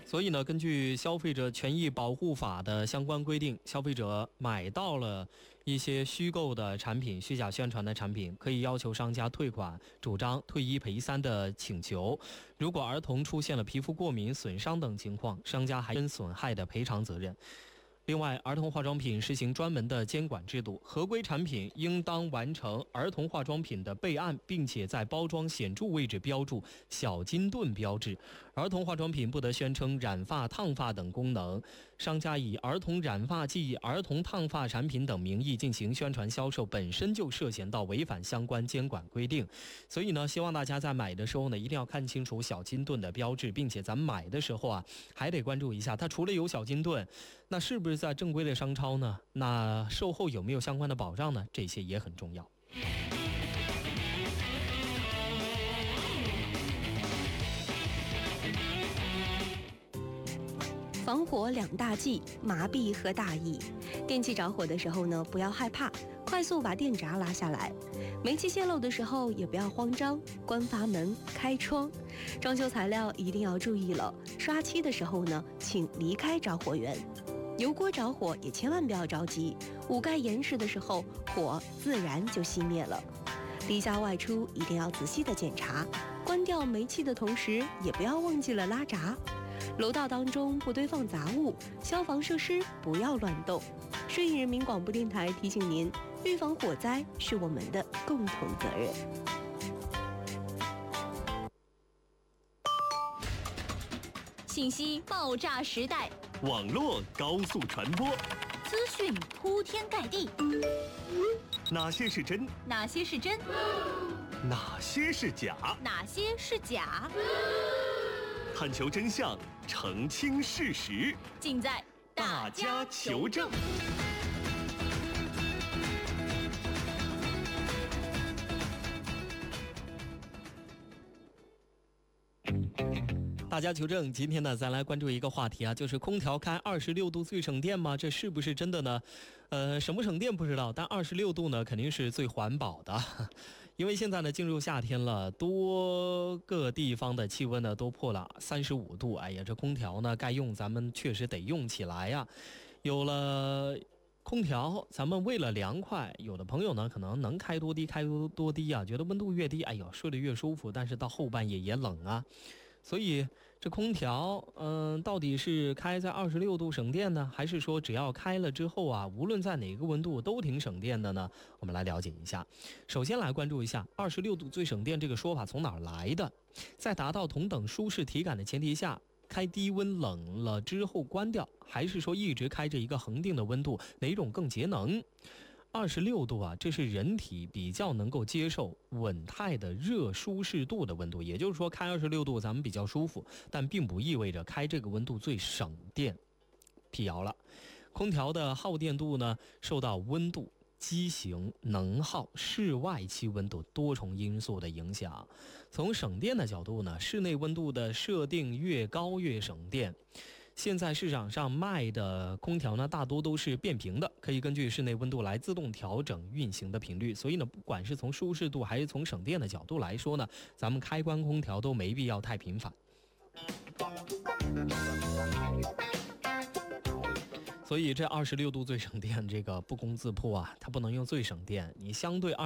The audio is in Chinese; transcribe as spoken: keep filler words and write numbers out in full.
所以呢，根据消费者权益保护法的相关规定，消费者买到了一些虚构的产品、虚假宣传的产品，可以要求商家退款、主张退一赔三的请求。如果儿童出现了皮肤过敏、损伤等情况，商家还有损害的赔偿责任。另外，儿童化妆品实行专门的监管制度，合规产品应当完成儿童化妆品的备案，并且在包装显著位置标注小金盾标志。儿童化妆品不得宣称染发、烫发等功能，商家以儿童染发剂、儿童烫发产品等名义进行宣传销售，本身就涉嫌到违反相关监管规定。所以呢，希望大家在买的时候呢，一定要看清楚小金盾的标志，并且咱们买的时候啊，还得关注一下，它除了有小金盾，那是不是在正规的商超呢？那售后有没有相关的保障呢？这些也很重要。 防火两大忌：麻痹和大意。电器着火的时候呢，不要害怕，快速把电闸拉下来。煤气泄漏的时候也不要慌张，关阀门、开窗。装修材料一定要注意了，刷漆的时候呢，请离开着火源。油锅着火也千万不要着急，捂盖严实的时候，火自然就熄灭了。离家外出一定要仔细的检查，关掉煤气的同时，也不要忘记了拉闸。楼道当中不堆放杂物，消防设施不要乱动。顺义人民广播电台提醒您，预防火灾是我们的共同责任。 信息爆炸时代， 网络高速传播， 资讯铺天盖地， 哪些是真？ 哪些是真？ 哪些是假？ 哪些是假？ 探求真相，澄清事实， 尽在大家求证。 大家求证，今天呢，咱来关注一个话题啊，就是空调开二十六度最省电吗？这是不是真的呢？呃，什么省电不知道，但二十六度呢，肯定是最环保的。因为现在呢，进入夏天了，多个地方的气温呢都破了三十五度。哎呀，这空调呢，该用咱们确实得用起来呀。有了空调，咱们为了凉快，有的朋友呢可能能开多低开多多低啊，觉得温度越低，哎呦睡得越舒服，但是到后半夜也冷啊。所以这空调，嗯、呃，到底是开在二十六度省电呢，还是说只要开了之后啊，无论在哪个温度都挺省电的呢？我们来了解一下。首先来关注一下二十六度最省电这个说法从哪儿来的？在达到同等舒适体感的前提下，开低温冷了之后关掉，还是说一直开着一个恒定的温度，哪种更节能？二十六度啊，这是人体比较能够接受稳态的热舒适度的温度，也就是说开二十六度咱们比较舒服，但并不意味着开这个温度最省电。辟谣了，空调的耗电度呢，受到温度、机型、能耗、室外气温度多重因素的影响。从省电的角度呢，室内温度的设定越高越省电。现在市场上卖的空调呢，大多都是变频的，可以根据室内温度来自动调整运行的频率。所以呢，不管是从舒适度还是从省电的角度来说呢，咱们开关空调都没必要太频繁。所以这二十六度最省电，这个不攻自破啊，它不能用最省电，你相对二